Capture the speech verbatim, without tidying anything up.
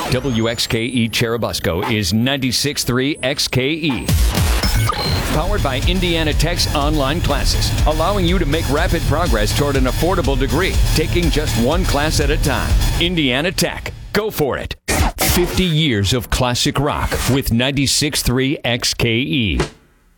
W X K E Cherubusco is ninety-six point three X K E. Powered by Indiana Tech's online classes, allowing you to make rapid progress toward an affordable degree, taking just one class at a time. Indiana Tech. Go for it. fifty years of classic rock with ninety-six point three X K E.